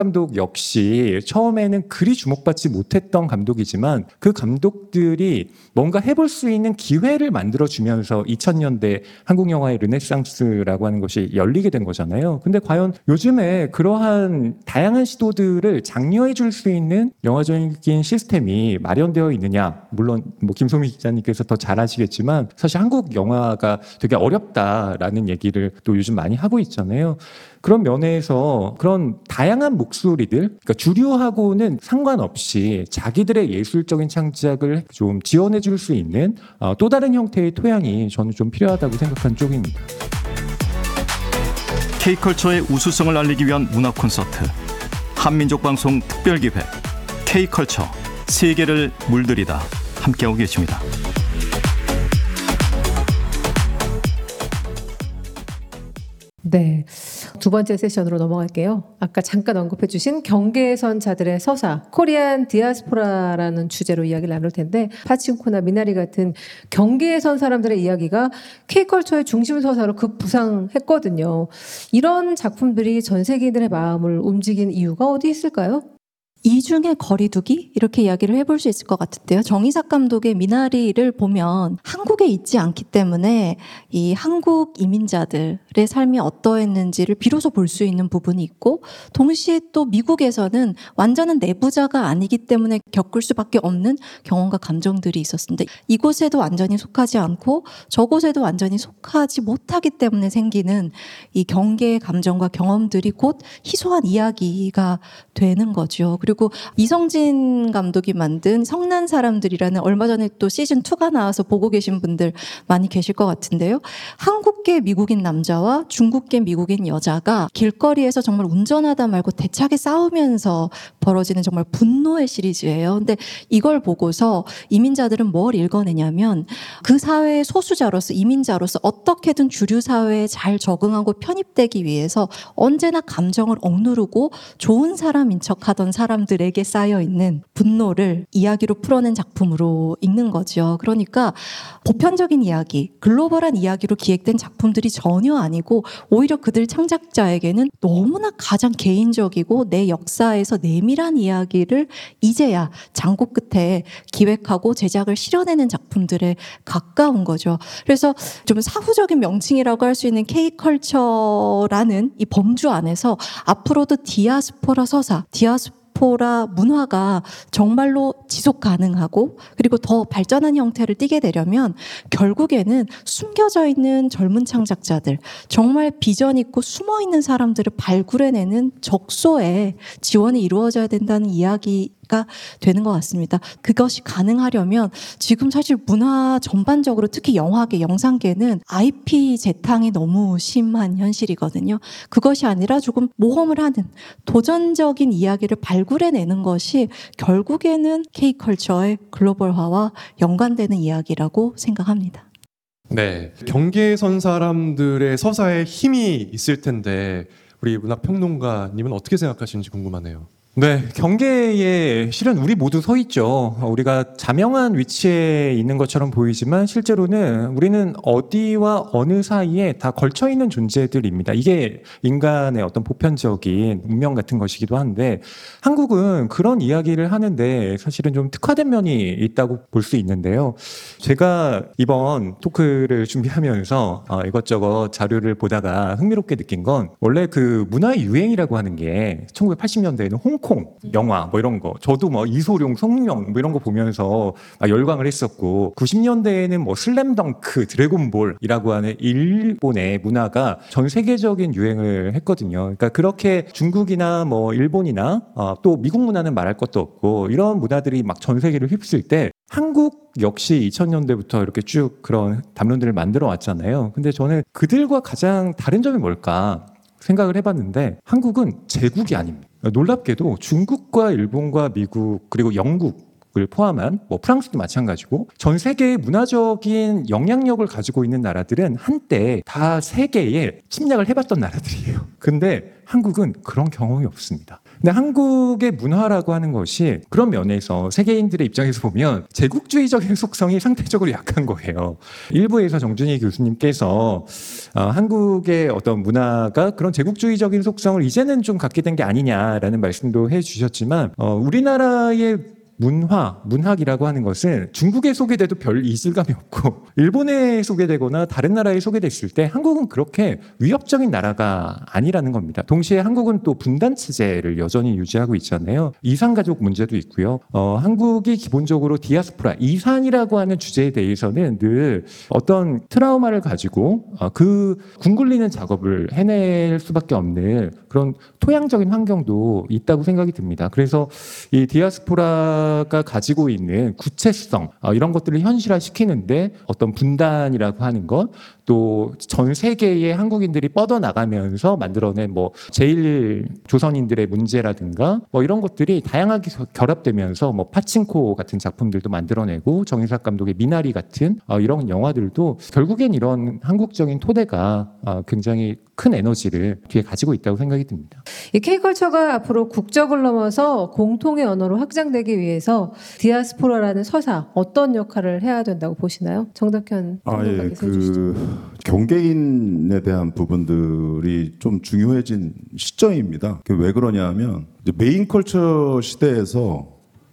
감독 역시 처음에는 그리 주목받지 못했던 감독이지만 그 감독들이 뭔가 해볼 수 있는 기회를 만들어주면서 2000년대 한국 영화의 르네상스라고 하는 것이 열리게 된 거잖아요. 근데 과연 요즘에 그러한 다양한 시도들을 장려해 줄 수 있는 영화적인 시스템이 마련되어 있느냐? 물론 뭐 김소미 기자님께서 더 잘 아시겠지만 사실 한국 영화가 되게 어렵다라는 얘기를 또 요즘 많이 하고 있잖아요. 그런 면에서 그런 다양한 목소리들, 그러니까 주류하고는 상관없이 자기들의 예술적인 창작을 좀 지원해 줄 수 있는 또 다른 형태의 토양이 저는 좀 필요하다고 생각한 쪽입니다. K컬처의 우수성을 알리기 위한 문화 콘서트 한민족 방송 특별기획 K컬처 세계를 물들이다 함께하고 계십니다. 네, 두 번째 세션으로 넘어갈게요. 아까 잠깐 언급해 주신 경계선자들의 서사, 코리안 디아스포라라는 주제로 이야기를 나눌 텐데 파친코나 미나리 같은 경계선 사람들의 이야기가 K컬처의 중심 서사로 급부상했거든요. 이런 작품들이 전 세계인들의 마음을 움직인 이유가 어디 있을까요? 이중의 거리두기? 이렇게 이야기를 해볼 수 있을 것 같은데요. 정이삭 감독의 미나리를 보면 한국에 있지 않기 때문에 이 한국 이민자들의 삶이 어떠했는지를 비로소 볼 수 있는 부분이 있고, 동시에 또 미국에서는 완전한 내부자가 아니기 때문에 겪을 수밖에 없는 경험과 감정들이 있었습니다. 이곳에도 완전히 속하지 않고 저곳에도 완전히 속하지 못하기 때문에 생기는 이 경계의 감정과 경험들이 곧 희소한 이야기가 되는 거죠. 그리고 이성진 감독이 만든 성난 사람들이라는, 얼마 전에 또 시즌2가 나와서 보고 계신 분들 많이 계실 것 같은데요. 한국계 미국인 남자와 중국계 미국인 여자가 길거리에서 정말 운전하다 말고 대차게 싸우면서 벌어지는 정말 분노의 시리즈예요. 근데 이걸 보고서 이민자들은 뭘 읽어내냐면 그 사회의 소수자로서, 이민자로서 어떻게든 주류 사회에 잘 적응하고 편입되기 위해서 언제나 감정을 억누르고 좋은 사람인 척하던 사람들에게 쌓여있는 분노를 이야기로 풀어낸 작품으로 읽는 거죠. 그러니까 보편적인 이야기, 글로벌한 이야기로 기획된 작품들이 전혀 아니고 오히려 그들 창작자에게는 너무나 가장 개인적이고 내 역사에서 내밀한 이야기를 이제야 장고 끝에 기획하고 제작을 실현해낸 작품들에 가까운 거죠. 그래서 좀 사후적인 명칭이라고 할 수 있는 K컬처라는 이 범주 안에서 앞으로도 디아스포라 서사, 디아스포라 문화가 정말로 지속 가능하고 그리고 더 발전한 형태를 띠게 되려면 결국에는 숨겨져 있는 젊은 창작자들, 정말 비전 있고 숨어 있는 사람들을 발굴해내는 적소에 지원이 이루어져야 된다는 이야기가 되는 것 같습니다. 그것이 가능하려면 지금 사실 문화 전반적으로, 특히 영화계, 영상계는 IP 재탕이 너무 심한 현실이거든요. 그것이 아니라 조금 모험을 하는 도전적인 이야기를 발굴해내는 것이 결국에는 K컬처의 글로벌화와 연관되는 이야기라고 생각합니다. 네, 경계선 사람들의 서사에 힘이 있을 텐데 우리 문화평론가님은 어떻게 생각하시는지 궁금하네요. 네, 경계에 실은 우리 모두 서 있죠. 우리가 자명한 위치에 있는 것처럼 보이지만 실제로는 우리는 어디와 어느 사이에 다 걸쳐 있는 존재들입니다. 이게 인간의 어떤 보편적인 운명 같은 것이기도 한데 한국은 그런 이야기를 하는데 사실은 좀 특화된 면이 있다고 볼 수 있는데요. 제가 이번 토크를 준비하면서 이것저것 자료를 보다가 흥미롭게 느낀 건 원래 그 문화의 유행이라고 하는 게 1980년대에는 홍콩 영화 뭐 이런 거, 저도 뭐 이소룡, 성룡 뭐 이런 거 보면서 열광을 했었고 90년대에는 뭐 슬램덩크, 드래곤볼이라고 하는 일본의 문화가 전 세계적인 유행을 했거든요. 그러니까 그렇게 중국이나 뭐 일본이나 또 미국 문화는 말할 것도 없고 이런 문화들이 막 전 세계를 휩쓸 때 한국 역시 2000년대부터 이렇게 쭉 그런 담론들을 만들어 왔잖아요. 근데 저는 그들과 가장 다른 점이 뭘까 생각을 해봤는데 한국은 제국이 아닙니다. 놀랍게도 중국과 일본과 미국 그리고 영국을 포함한 뭐 프랑스도 마찬가지고 전 세계의 문화적인 영향력을 가지고 있는 나라들은 한때 다 세계에 침략을 해봤던 나라들이에요. 근데 한국은 그런 경험이 없습니다. 근데 한국의 문화라고 하는 것이 그런 면에서 세계인들의 입장에서 보면 제국주의적인 속성이 상대적으로 약한 거예요. 일부에서 정준희 교수님께서 한국의 어떤 문화가 그런 제국주의적인 속성을 이제는 좀 갖게 된 게 아니냐라는 말씀도 해주셨지만 우리나라의 문학이라고 하는 것은 중국에 소개돼도 별 이질감이 없고 일본에 소개되거나 다른 나라에 소개됐을 때 한국은 그렇게 위협적인 나라가 아니라는 겁니다. 동시에 한국은 또 분단 체제를 여전히 유지하고 있잖아요. 이산가족 문제도 있고요. 한국이 기본적으로 디아스포라, 이산이라고 하는 주제에 대해서는 늘 어떤 트라우마를 가지고 그 궁굴리는 작업을 해낼 수밖에 없는 그런 토양적인 환경도 있다고 생각이 듭니다. 그래서 이 디아스포라 가 가지고 있는 구체성 이런 것들을 현실화시키는데 어떤 분단이라고 하는 것 또 전 세계의 한국인들이 뻗어나가면서 만들어낸 뭐 제1조선인들의 문제라든가 뭐 이런 것들이 다양하게 결합되면서 뭐 파친코 같은 작품들도 만들어내고 정인삭 감독의 미나리 같은 이런 영화들도 결국엔 이런 한국적인 토대가 굉장히 큰 에너지를 뒤에 가지고 있다고 생각이 듭니다. 이 K컬처가 앞으로 국적을 넘어서 공통의 언어로 확장되기 위해서 디아스포라라는 서사 어떤 역할을 해야 된다고 보시나요? 정덕현 평론가께서 해주시죠. 경계인에 대한 부분들이 좀 중요해진 시점입니다. 왜 그러냐면 이제 메인 컬처 시대에서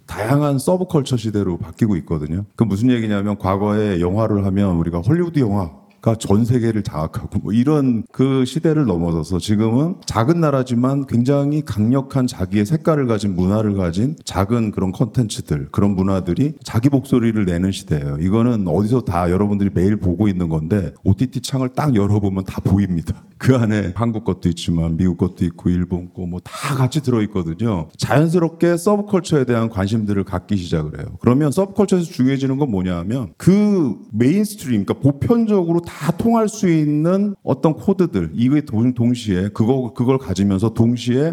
다양한 서브 컬처 시대로 바뀌고 있거든요. 그 무슨 얘기냐면 과거에 영화를 하면 우리가 헐리우드 영화가 전 세계를 장악하고 뭐 이런 그 시대를 넘어서서 지금은 작은 나라지만 굉장히 강력한 자기의 색깔을 가진 문화를 가진 작은 그런 콘텐츠들, 그런 문화들이 자기 목소리를 내는 시대예요. 이거는 어디서 다 여러분들이 매일 보고 있는 건데 OTT 창을 딱 열어보면 다 보입니다. 그 안에 한국 것도 있지만 미국 것도 있고 일본 거 뭐 다 같이 들어있거든요. 자연스럽게 서브컬처에 대한 관심들을 갖기 시작을 해요. 그러면 서브컬처에서 중요해지는 건 뭐냐 하면 그 메인스트림, 그러니까 보편적으로 다 통할 수 있는 어떤 코드들, 이게 동시에 그걸 가지면서 동시에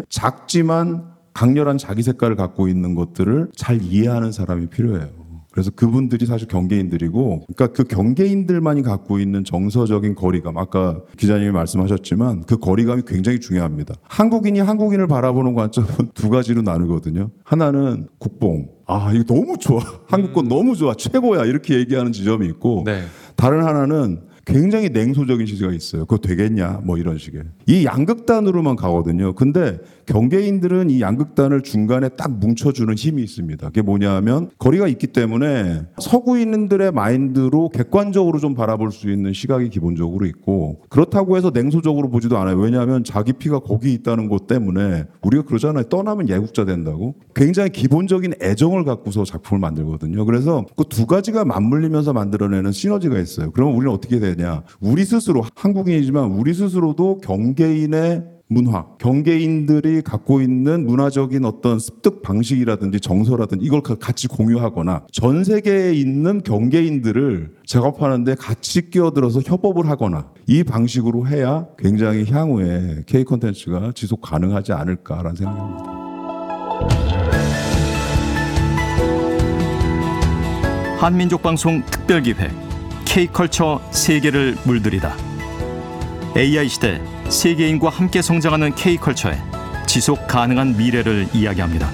작지만 강렬한 자기 색깔을 갖고 있는 것들을 잘 이해하는 사람이 필요해요. 그래서 그분들이 사실 경계인들이고, 그러니까 그 경계인들만이 갖고 있는 정서적인 거리감, 아까 기자님이 말씀하셨지만 그 거리감이 굉장히 중요합니다. 한국인이 한국인을 바라보는 관점은 두 가지로 나누거든요. 하나는 국뽕, 이거 너무 좋아, 한국 건 너무 좋아, 최고야, 이렇게 얘기하는 지점이 있고, 네. 다른 하나는 굉장히 냉소적인 시대가 있어요. 그거 되겠냐? 뭐 이런 식의. 이 양극단으로만 가거든요. 근데 경계인들은 이 양극단을 중간에 딱 뭉쳐주는 힘이 있습니다. 그게 뭐냐 하면 거리가 있기 때문에 서구인들의 마인드로 객관적으로 좀 바라볼 수 있는 시각이 기본적으로 있고, 그렇다고 해서 냉소적으로 보지도 않아요. 왜냐하면 자기 피가 거기 있다는 것 때문에 우리가 그러잖아요. 떠나면 예국자 된다고. 굉장히 기본적인 애정을 갖고서 작품을 만들거든요. 그래서 그 두 가지가 맞물리면서 만들어내는 시너지가 있어요. 그러면 우리는 어떻게 되냐? 우리 스스로, 한국인이지만 우리 스스로도 경계인의 문화, 경계인들이 갖고 있는 문화적인 어떤 습득 방식이라든지 정서라든지 이걸 같이 공유하거나, 전 세계에 있는 경계인들을 작업하는데 같이 끼어들어서 협업을 하거나, 이 방식으로 해야 굉장히 향후에 K 콘텐츠가 지속 가능하지 않을까라는 생각입니다. 한민족방송 특별기획 K컬처 세계를 물들이다. AI 시대 세계인과 함께 성장하는 K컬처의 지속 가능한 미래를 이야기합니다.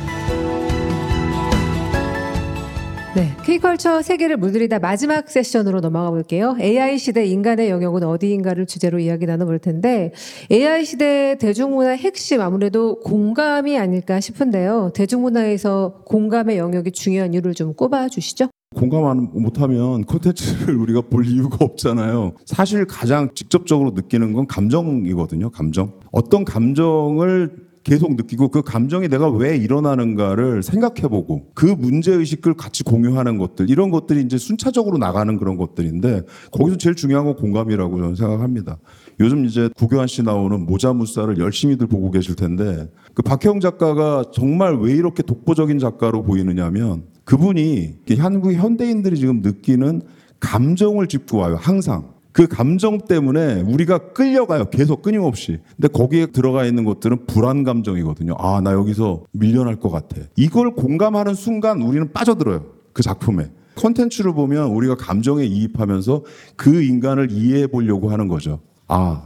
네, K컬처 세계를 물들이다 마지막 세션으로 넘어가 볼게요. AI 시대 인간의 영역은 어디인가를 주제로 이야기 나눠볼 텐데, AI 시대 대중문화의 핵심 아무래도 공감이 아닐까 싶은데요. 대중문화에서 공감의 영역이 중요한 이유를 좀 꼽아주시죠. 공감 못하면 콘텐츠를 우리가 볼 이유가 없잖아요. 사실 가장 직접적으로 느끼는 건 감정이거든요. 감정. 어떤 감정을 계속 느끼고 그 감정이 내가 왜 일어나는가를 생각해보고 그 문제의식을 같이 공유하는 것들, 이런 것들이 이제 순차적으로 나가는 그런 것들인데, 거기서 제일 중요한 건 공감이라고 저는 생각합니다. 요즘 이제 구교환 씨 나오는 모자무사를 열심히들 보고 계실 텐데, 그 박혜영 작가가 정말 왜 이렇게 독보적인 작가로 보이느냐면, 그분이 한국 현대인들이 지금 느끼는 감정을 짚고 와요. 항상. 그 감정 때문에 우리가 끌려가요. 계속 끊임없이. 근데 거기에 들어가 있는 것들은 불안 감정이거든요. 나 여기서 밀려날 것 같아. 이걸 공감하는 순간 우리는 빠져들어요. 그 작품에. 콘텐츠를 보면 우리가 감정에 이입하면서 그 인간을 이해해 보려고 하는 거죠.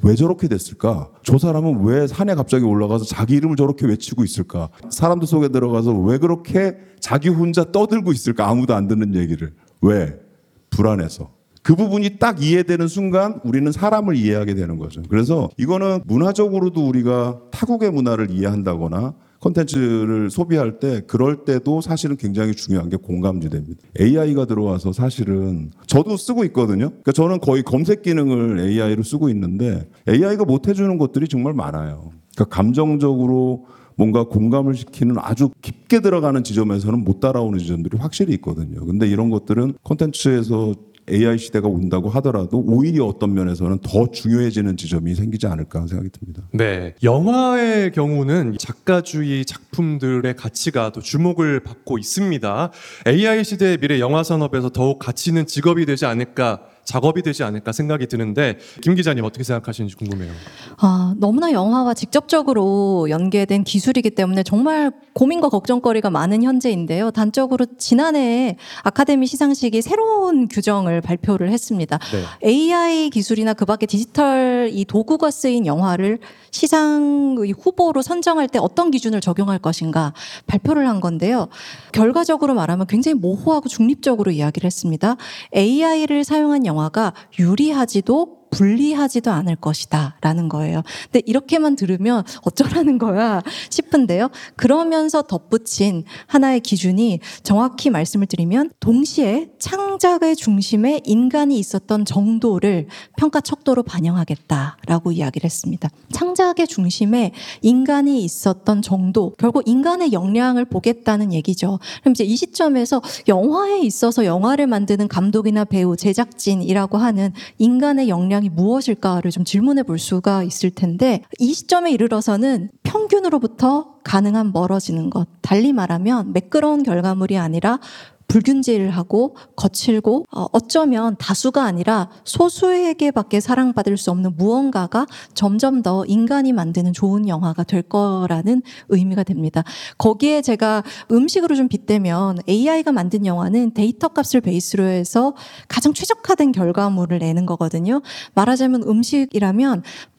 왜 저렇게 됐을까? 저 사람은 왜 산에 갑자기 올라가서 자기 이름을 저렇게 외치고 있을까? 사람들 속에 들어가서 왜 그렇게 자기 혼자 떠들고 있을까? 아무도 안 듣는 얘기를. 왜? 불안해서. 그 부분이 딱 이해되는 순간 우리는 사람을 이해하게 되는 거죠. 그래서 이거는 문화적으로도 우리가 타국의 문화를 이해한다거나 콘텐츠를 소비할 때 그럴 때도 사실은 굉장히 중요한 게 공감지대입니다. AI가 들어와서 사실은 저도 쓰고 있거든요. 그러니까 저는 거의 검색 기능을 AI로 쓰고 있는데 AI가 못 해주는 것들이 정말 많아요. 그러니까 감정적으로 뭔가 공감을 시키는 아주 깊게 들어가는 지점에서는 못 따라오는 지점들이 확실히 있거든요. 근데 이런 것들은 콘텐츠에서 AI 시대가 온다고 하더라도 오히려 어떤 면에서는 더 중요해지는 지점이 생기지 않을까 하는 생각이 듭니다. 네, 영화의 경우는 작가주의 작품들의 가치가 또 주목을 받고 있습니다. AI 시대의 미래 영화 산업에서 더욱 가치 있는 직업이 되지 않을까, 작업이 되지 않을까 생각이 드는데 김 기자님 어떻게 생각하시는지 궁금해요. 너무나 영화와 직접적으로 연계된 기술이기 때문에 정말 고민과 걱정거리가 많은 현재인데요. 단적으로 지난해 아카데미 시상식이 새로운 규정을 발표를 했습니다. 네. AI 기술이나 그 밖에 디지털 이 도구가 쓰인 영화를 시상의 후보로 선정할 때 어떤 기준을 적용할 것인가 발표를 한 건데요. 결과적으로 말하면 굉장히 모호하고 중립적으로 이야기를 했습니다. AI를 사용한 영화가 유리하지도 불리하지도 않을 것이다 라는 거예요. 근데 이렇게만 들으면 어쩌라는 거야 싶은데요. 그러면서 덧붙인 하나의 기준이 정확히 말씀을 드리면 동시에 창작의 중심에 인간이 있었던 정도를 평가 척도로 반영하겠다라고 이야기를 했습니다. 창작의 중심에 인간이 있었던 정도, 결국 인간의 역량을 보겠다는 얘기죠. 그럼 이제 이 시점에서 영화에 있어서 영화를 만드는 감독이나 배우, 제작진이라고 하는 인간의 역량이 무엇일까를 좀 질문해 볼 수가 있을 텐데 이 시점에 이르러서는 평균으로부터 가능한 멀어지는 것, 달리 말하면 매끄러운 결과물이 아니라 불균질하고 거칠고 어쩌면 다수가 아니라 소수에게밖에 사랑받을 수 없는 무언가가 점점 더 인간이 만드는 좋은 영화가 될 거라는 의미가 됩니다. 거기에 제가 음식으로 좀 빗대면 AI가 만든 영화는 데이터 값을 베이스로 해서 가장 최적화된 결과물을 내는 거거든요. 말하자면 음식이라면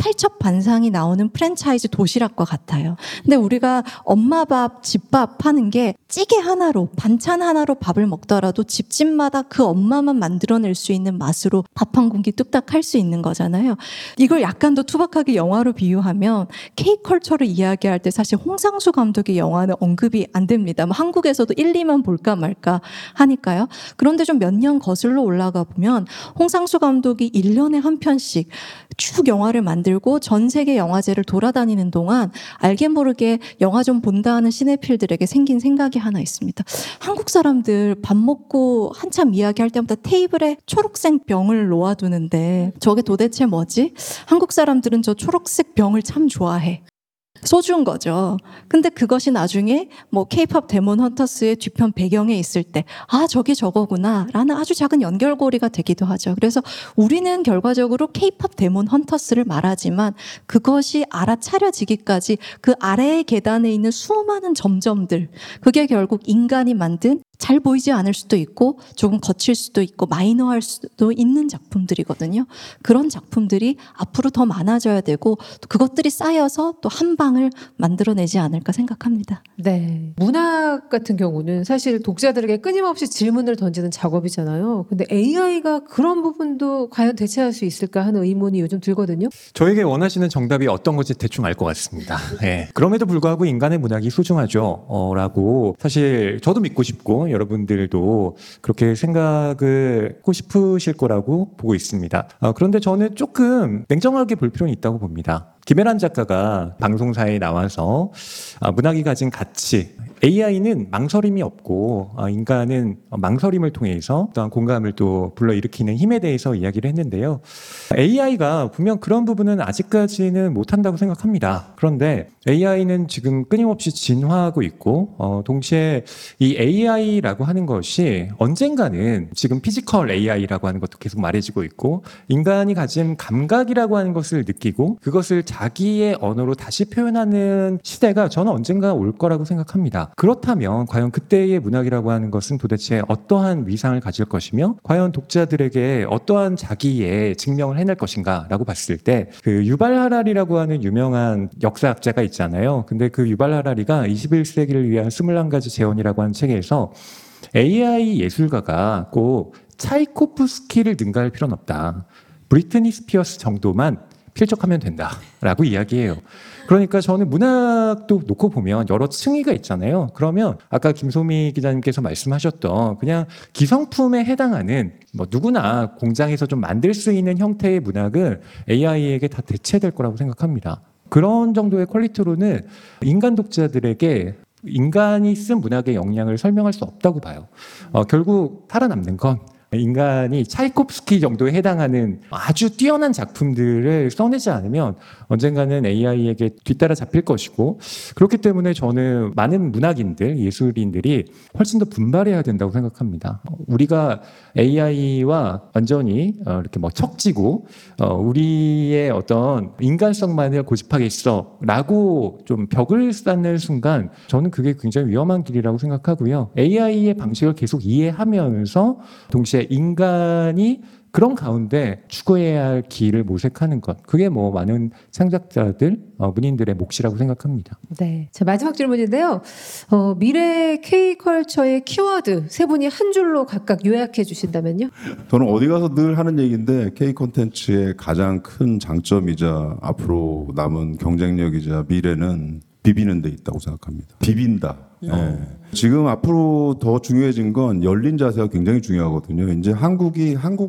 팔첩반상이 나오는 프랜차이즈 도시락과 같아요. 근데 우리가 엄마밥, 집밥 하는 게 찌개 하나로, 반찬 하나로 밥을 먹더라도 집집마다 그 엄마만 만들어낼 수 있는 맛으로 밥 한 공기 뚝딱 할 수 있는 거잖아요. 이걸 약간 더 투박하게 영화로 비유하면 K컬처를 이야기할 때 사실 홍상수 감독의 영화는 언급이 안 됩니다. 한국에서도 1, 2만 볼까 말까 하니까요. 그런데 좀 몇 년 거슬러 올라가 보면 홍상수 감독이 1년에 한 편씩 쭉 영화를 만들고 전 세계 영화제를 돌아다니는 동안 알게 모르게 영화 좀 본다 하는 시네필들에게 생긴 생각이 하나 있습니다. 한국 사람들 밥 먹고 한참 이야기할 때마다 테이블에 초록색 병을 놓아두는데 저게 도대체 뭐지? 한국 사람들은 저 초록색 병을 참 좋아해. 소주인 거죠. 근데 그것이 나중에 뭐 K-팝 데몬 헌터스의 뒤편 배경에 있을 때 저게 저거구나 라는 아주 작은 연결고리가 되기도 하죠. 그래서 우리는 결과적으로 K-팝 데몬 헌터스를 말하지만 그것이 알아차려지기까지 그 아래의 계단에 있는 수많은 점점들, 그게 결국 인간이 만든 잘 보이지 않을 수도 있고 조금 거칠 수도 있고 마이너할 수도 있는 작품들이거든요. 그런 작품들이 앞으로 더 많아져야 되고 그것들이 쌓여서 또 한 방을 만들어내지 않을까 생각합니다. 네. 문학 같은 경우는 사실 독자들에게 끊임없이 질문을 던지는 작업이잖아요. 근데 AI가 그런 부분도 과연 대체할 수 있을까 하는 의문이 요즘 들거든요. 저에게 원하시는 정답이 어떤 건지 대충 알 것 같습니다. 예. 그럼에도 불구하고 인간의 문학이 소중하죠. 라고 사실 저도 믿고 싶고 여러분들도 그렇게 생각을 하고 싶으실 거라고 보고 있습니다. 그런데 저는 조금 냉정하게 볼 필요는 있다고 봅니다. 김혜란 작가가 방송사에 나와서 문학이 가진 가치, AI는 망설임이 없고 인간은 망설임을 통해서 또한 공감을 또 불러일으키는 힘에 대해서 이야기를 했는데요. AI가 분명 그런 부분은 아직까지는 못한다고 생각합니다. 그런데 AI는 지금 끊임없이 진화하고 있고 동시에 이 AI라고 하는 것이 언젠가는 지금 피지컬 AI라고 하는 것도 계속 말해지고 있고 인간이 가진 감각이라고 하는 것을 느끼고 그것을 자기의 언어로 다시 표현하는 시대가 저는 언젠가 올 거라고 생각합니다. 것인가? 그렇다면 과연 그때의 문학이라고 하는 것은 도대체 어떠한 위상을 가질 것이며 과연 독자들에게 어떠한 자기의 증명을 해낼 것인가라고 봤을 때 그 유발 하라리라고 하는 유명한 역사학자가 있잖아요. 근데 그 유발 하라리가 21세기를 위한 21가지 재원이라고 하는 책에서 AI 예술가가 꼭 차이코프스키를 능가할 필요는 없다. 브리트니 스피어스 정도만 필적하면 된다라고 이야기해요. 그러니까 저는 문학도 놓고 보면 여러 층위가 있잖아요. 그러면 아까 김소미 기자님께서 말씀하셨던 그냥 기성품에 해당하는 뭐 누구나 공장에서 좀 만들 수 있는 형태의 문학은 AI에게 다 대체될 거라고 생각합니다. 그런 정도의 퀄리티로는 인간 독자들에게 인간이 쓴 문학의 역량을 설명할 수 없다고 봐요. 결국 살아남는 건 인간이 차이코프스키 정도에 해당하는 아주 뛰어난 작품들을 써내지 않으면 언젠가는 AI에게 뒤따라 잡힐 것이고, 그렇기 때문에 저는 많은 문학인들, 예술인들이 훨씬 더 분발해야 된다고 생각합니다. 우리가 AI와 완전히 이렇게 뭐 척지고 우리의 어떤 인간성만을 고집하겠어 라고 좀 벽을 쌓는 순간 저는 그게 굉장히 위험한 길이라고 생각하고요. AI의 방식을 계속 이해하면서 동시에 인간이 그런 가운데 추구해야 할 길을 모색하는 것, 그게 뭐 많은 창작자들, 문인들의 몫이라고 생각합니다. 네. 자, 마지막 질문인데요. 미래 K컬처의 키워드 세 분이 한 줄로 각각 요약해 주신다면요? 저는 어디 가서 늘 하는 얘기인데 K 콘텐츠의 가장 큰 장점이자 앞으로 남은 경쟁력이자 미래는 비비는 데 있다고 생각합니다. 비빈다. 네. 지금 앞으로 더 중요해진 건 열린 자세가 굉장히 중요하거든요. 이제 한국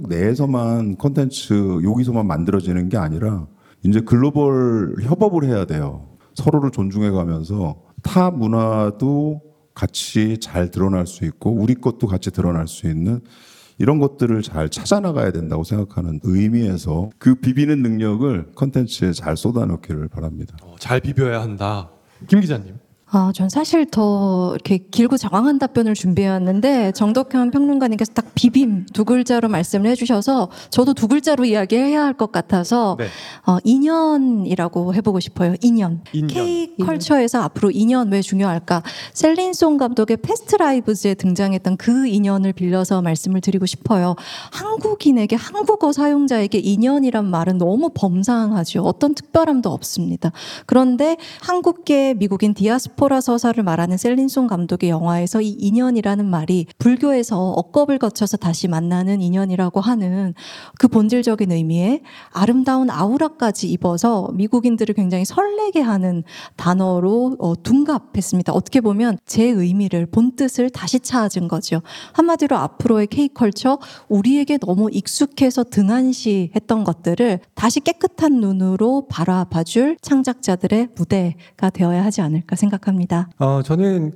내에서만 콘텐츠 여기서만 만들어지는 게 아니라 이제 글로벌 협업을 해야 돼요. 서로를 존중해 가면서 타 문화도 같이 잘 드러날 수 있고 우리 것도 같이 드러날 수 있는 이런 것들을 잘 찾아나가야 된다고 생각하는 의미에서 그 비비는 능력을 콘텐츠에 잘 쏟아넣기를 바랍니다. 잘 비벼야 한다. 김 기자님. 전 사실 더 이렇게 길고 장황한 답변을 준비해왔는데 정덕현 평론가님께서 딱 비빔 두 글자로 말씀을 해주셔서 저도 두 글자로 이야기해야 할 것 같아서 네. 인연이라고 해보고 싶어요. 인연. 인연. K컬처에서 앞으로 인연 왜 중요할까? 셀린송 감독의 패스트 라이브즈에 등장했던 그 인연을 빌려서 말씀을 드리고 싶어요. 한국인에게 한국어 사용자에게 인연이란 말은 너무 범상하죠. 어떤 특별함도 없습니다. 그런데 한국계 미국인 디아스포라 서사를 말하는 셀린송 감독의 영화에서 이 인연이라는 말이 불교에서 억겁을 거쳐서 다시 만나는 인연이라고 하는 그 본질적인 의미에 아름다운 아우라까지 입어서 미국인들을 굉장히 설레게 하는 단어로 둔갑했습니다. 어떻게 보면 제 의미를 본뜻을 다시 찾은 거죠. 한마디로 앞으로의 K컬처, 우리에게 너무 익숙해서 등한시했던 것들을 다시 깨끗한 눈으로 바라봐줄 창작자들의 무대가 되어야 하지 않을까 생각합니다. 저는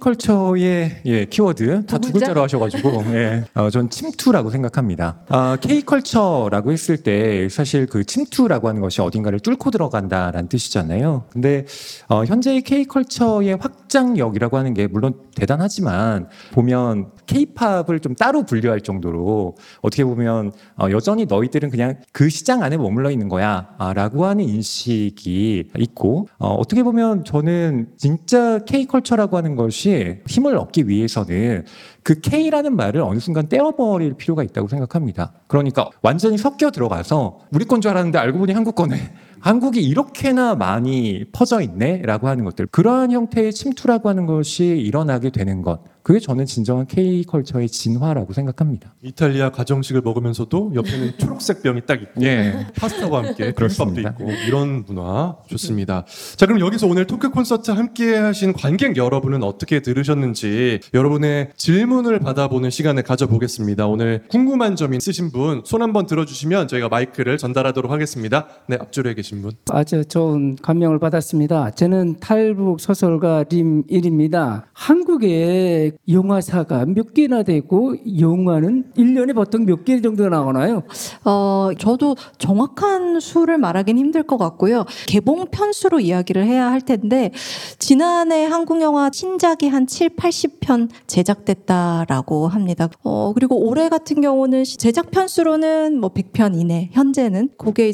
K컬처의 키워드 다 두 글자로 하셔가지고 전 침투라고 생각합니다. K컬처라고 했을 때 사실 그 침투라고 하는 것이 어딘가를 뚫고 들어간다라는 뜻이잖아요. 근데 현재의 K컬처의 확장력이라고 하는 게 물론 대단하지만 보면 K-팝을 좀 따로 분류할 정도로 어떻게 보면 여전히 너희들은 그냥 그 시장 안에 머물러 있는 거야 라고 하는 인식이 있고, 어떻게 보면 저는 진짜 K컬처라고 하는 것이 힘을 얻기 위해서는 그 K라는 말을 어느 순간 떼어버릴 필요가 있다고 생각합니다. 그러니까 완전히 섞여 들어가서 우리 건 줄 알았는데 알고 보니 한국 거네. 한국이 이렇게나 많이 퍼져 있네 라고 하는 것들, 그러한 형태의 침투라고 하는 것이 일어나게 되는 것, 그게 저는 진정한 K컬처의 진화라고 생각합니다. 이탈리아 가정식을 먹으면서도 옆에는 초록색 병이 딱 있고 파스타와 함께 비빔밥도 있고 이런 문화 좋습니다. 자, 그럼 여기서 오늘 토크 콘서트 함께 하신 관객 여러분은 어떻게 들으셨는지 여러분의 질문을 받아보는 시간을 가져보겠습니다. 오늘 궁금한 점 있으신 분 손 한번 들어주시면 저희가 마이크를 전달하도록 하겠습니다. 네, 앞줄에 계신 분. 아주 좋은 감명을 받았습니다. 저는 탈북 소설가 림일입니다. 한국에 영화사가 몇 개나 되고 영화는 1년에 보통 몇 개 정도 나오나요? 저도 정확한 수를 말하기는 힘들 것 같고요. 개봉 편수로 이야기를 해야 할 텐데 지난해 한국 영화 신작이 한 7, 80편 제작됐다라고 합니다. 그리고 올해 같은 경우는 제작 편수로는 뭐 100편 이내, 현재는 그게 이제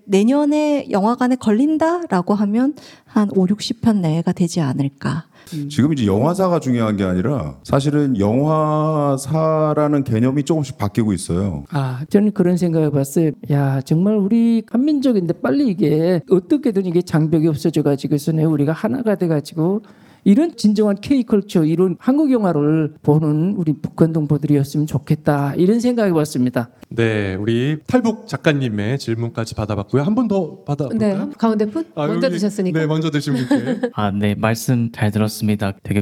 내년에 영화관에 걸린다라고 하면 한 5, 60편 내외가 되지 않을까. 지금 이제 영화사가 중요한 게 아니라 사실은 영화사라는 개념이 조금씩 바뀌고 있어요. 저는 그런 생각을 봤어요. 야, 정말 우리 한민족인데 빨리 이게 어떻게든 이게 장벽이 없어져가지고서는 우리가 하나가 돼가지고 이런 진정한 K컬처, 이런 한국 영화를 보는 우리 북한 동포들이었으면 좋겠다. 이런 생각이 왔습니다. 네, 우리 탈북 작가님의 질문까지 받아봤고요. 한 분 더 받아볼까요? 네, 강원대 분 먼저 여기, 드셨으니까. 네, 먼저 드신 분께. 네, 말씀 잘 들었습니다. 되게